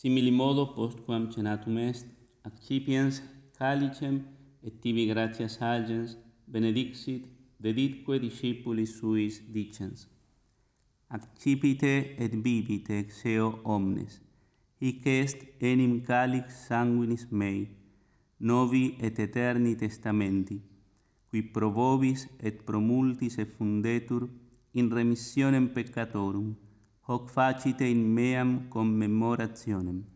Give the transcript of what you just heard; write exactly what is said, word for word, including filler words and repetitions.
Simili modo postquam cenatum est, accipiens calicem et tibi gratias agens benedixit, deditque discipulis suis dicens: accipite et bibite ex eo omnes, hic est enim calix sanguinis mei, novi et eterni testamenti, qui pro vobis et pro multis effundetur in remissionem peccatorum, hoc facite in meam commemorationem.